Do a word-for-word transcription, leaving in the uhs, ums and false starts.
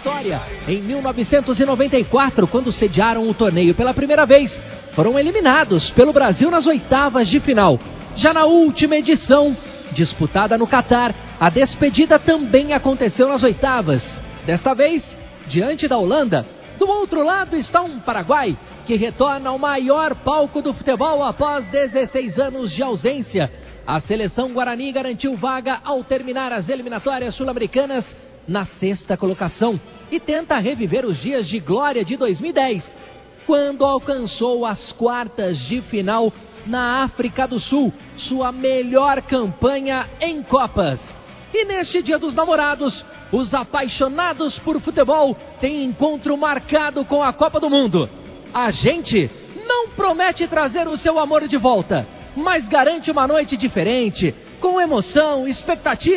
história. Em mil novecentos e noventa e quatro, quando sediaram o torneio pela primeira vez, foram eliminados pelo Brasil nas oitavas de final. Já na última edição, disputada no Catar, a despedida também aconteceu nas oitavas. Desta vez, diante da Holanda. Do outro lado está um Paraguai, que retorna ao maior palco do futebol após dezesseis anos de ausência. A seleção Guarani garantiu vaga ao terminar as eliminatórias sul-americanas na sexta colocação e tenta reviver os dias de glória de dois mil e dez, quando alcançou as quartas de final na África do Sul, sua melhor campanha em Copas. E neste Dia dos Namorados, os apaixonados por futebol têm encontro marcado com a Copa do Mundo. A gente não promete trazer o seu amor de volta, mas garante uma noite diferente, com emoção, expectativa.